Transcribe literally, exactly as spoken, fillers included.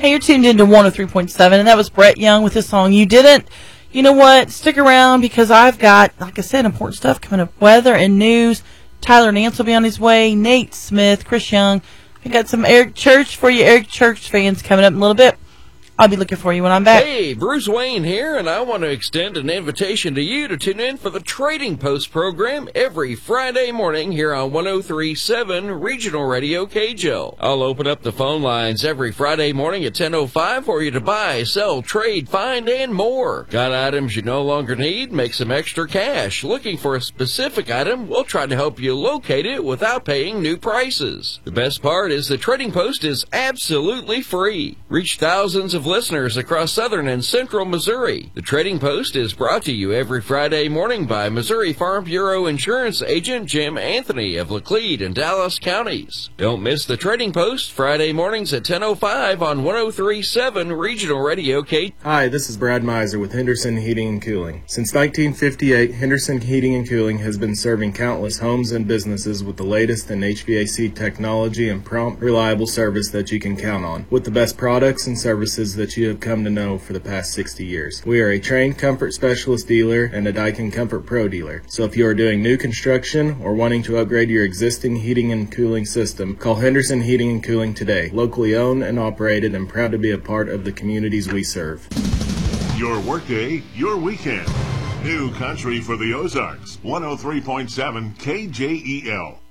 Hey, you're tuned into one oh three point seven, and that was Brett Young with his song, You Didn't. You know what? Stick around because I've got, like I said, important stuff coming up. Weather and news. Tyler Nance will be on his way. Nate Smith, Chris Young. We got some Eric Church for you Eric Church fans coming up in a little bit. I'll be looking for you when I'm back. Hey, Bruce Wayne here, and I want to extend an invitation to you to tune in for the Trading Post program every Friday morning here on one oh three point seven Regional Radio K J L. I'll open up the phone lines every Friday morning at ten oh five for you to buy, sell, trade, find, and more. Got items you no longer need? Make some extra cash. Looking for a specific item? We'll try to help you locate it without paying new prices. The best part is the Trading Post is absolutely free. Reach thousands of listeners across southern and central Missouri. The Trading Post is brought to you every Friday morning by Missouri Farm Bureau Insurance Agent Jim Anthony of Laclede and Dallas counties. Don't miss the Trading Post Friday mornings at ten oh five on one oh three point seven Regional Radio K. Hi, this is Brad Miser with Henderson Heating and Cooling. Since nineteen fifty-eight, Henderson Heating and Cooling has been serving countless homes and businesses with the latest in H V A C technology and prompt, reliable service that you can count on, with the best products and services that you have come to know for the past sixty years. We are a trained comfort specialist dealer and a Daikin Comfort Pro dealer. So if you are doing new construction or wanting to upgrade your existing heating and cooling system, call Henderson Heating and Cooling today. Locally owned and operated and proud to be a part of the communities we serve. Your workday, your weekend. New country for the Ozarks. one oh three point seven K J E L.